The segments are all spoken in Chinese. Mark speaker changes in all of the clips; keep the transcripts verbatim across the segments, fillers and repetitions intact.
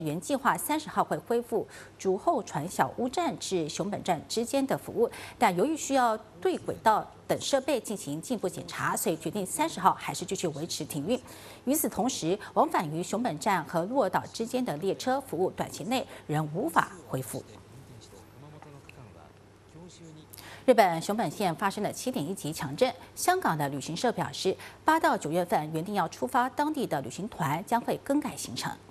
Speaker 1: 原计划三十号会恢复竹后船小屋站至熊本站之间的服务，但由于需要对轨道等设备进行进一步检查，所以决定三十号还是继续维持停运。与此同时，往返于熊本站和鹿儿岛之间的列车服务短期内仍无法恢复。 日本熊本县发生了七点一级强震。香港的旅行社表示，八到九月份原定要出发當地的旅行團將會更改行程。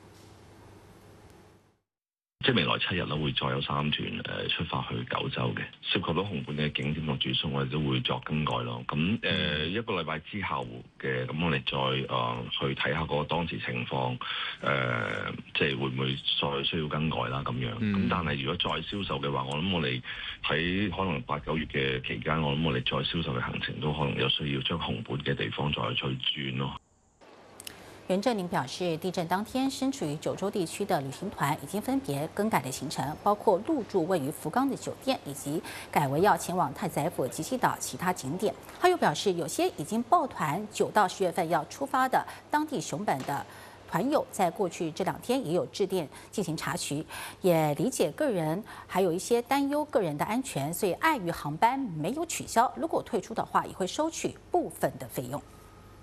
Speaker 2: 即係未來七日咧，會再有三團誒出發去九州嘅，涉及到紅本嘅景點同住宿，我哋都會作更改咯。咁誒、呃、一個禮拜之後嘅，咁我哋再誒、呃、去睇下嗰個當時情況，誒、呃、即係會唔會再需要更改啦咁樣。咁、嗯、但係如果再銷售嘅話，我諗我哋喺可能八九月嘅期間，我諗我哋再銷售嘅行程都可能有需要將紅本嘅地方再去轉咯。
Speaker 1: 袁振寧表示，地震當天身處於九州地區的旅行團已經分別更改了行程，包括入住位於福岡的酒店，以及改為要前往太宰府、吉吉島其他景點。他又表示，有些已經報團九到十月份要出發的當地熊本的團友，在過去這兩天也有致電進行查詢，也理解個人還有一些擔憂個人的安全，所以礙於航班沒有取消，如果退出的話，也會收取部分的費用。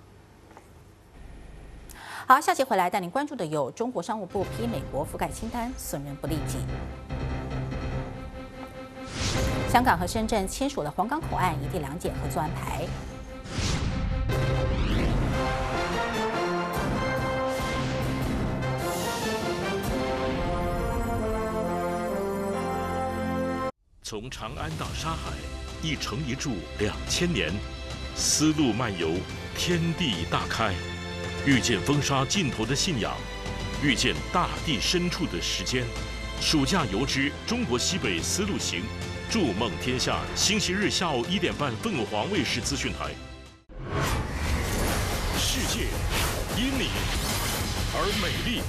Speaker 1: 好，下期回来带您关注的有中国商务部批美国覆盖清单，损人不利己；香港和深圳签署了皇岗口岸一地两检合作安排；
Speaker 3: 从长安到沙海，一城一柱两千年，丝路漫游，天地大开。 遇见风沙尽头的信仰，遇见大地深处的时间。暑假游之中国西北丝路行，筑梦天下。星期日下午一点半，凤凰卫视资讯台。世界因你而美丽。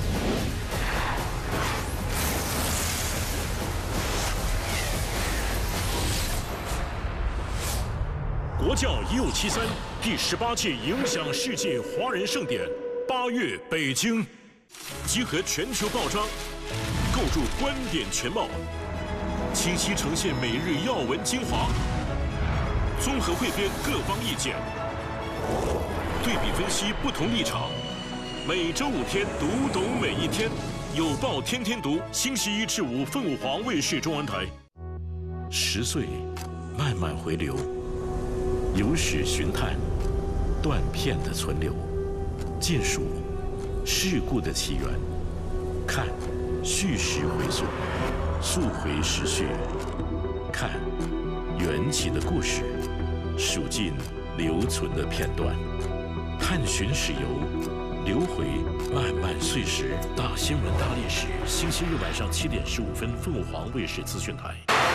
Speaker 3: 国教一五七三第十八届影响世界华人盛典，八月北京，集合全球报章，构筑观点全貌，清晰呈现每日要闻精华，综合汇编各方意见，对比分析不同立场。每周五天，读懂每一天，有报天天读，星期一至五，凤凰卫视中文台。十岁，慢慢回流。 有史寻探，断片的存留，尽数事故的起源，看叙事回溯，溯回时序，看缘起的故事，数尽留存的片段，探寻史游，流回漫漫岁时。大新闻大历史，星期日晚上七点十五分，凤凰卫视资讯台。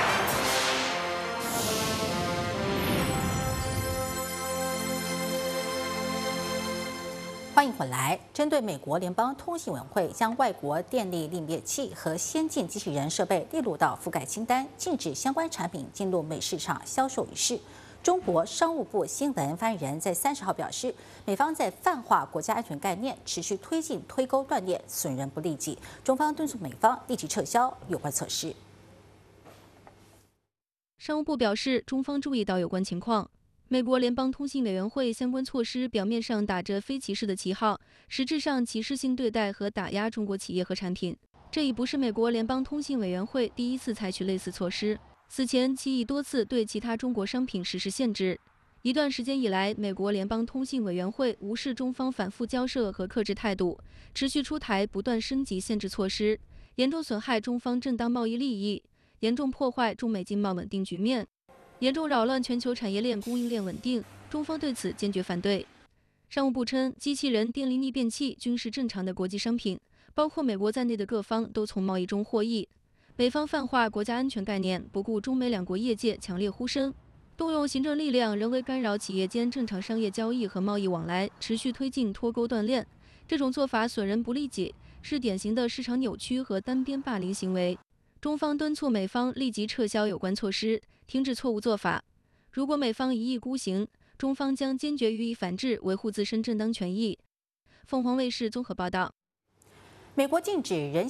Speaker 1: 欢迎回来。针对美国联邦通信委员会将外国电力另列器和先进机器人设备列入到覆盖清单，禁止相关产品进入美市场销售一事，中国商务部新闻发言人在三十号表示，美方在泛化国家安全概念，持续推进推钩断裂，损人不利己。中方敦促美方立即撤销有关措施。
Speaker 4: 商务部表示，中方注意到有关情况。 美国联邦通信委员会相关措施表面上打着非歧视的旗号，实质上歧视性对待和打压中国企业和产品。这已不是美国联邦通信委员会第一次采取类似措施，此前其已多次对其他中国商品实施限制。一段时间以来，美国联邦通信委员会无视中方反复交涉和克制态度，持续出台不断升级限制措施，严重损害中方正当贸易利益，严重破坏中美经贸稳定局面。 严重扰乱全球产业链供应链稳定，中方对此坚决反对。商务部称，机器人、电力逆变器均是正常的国际商品，包括美国在内的各方都从贸易中获益。美方泛化国家安全概念，不顾中美两国业界强烈呼声，动用行政力量人为干扰企业间正常商业交易和贸易往来，持续推进脱钩断链。这种做法损人不利己，是典型的市场扭曲和单边霸凌行为。中方敦促美方立即撤销有关措施，停止错误做法。如果美方一意孤行，中方将坚决予以反制，维护自身正当权益。凤凰卫视综合报道。
Speaker 1: 美国禁止人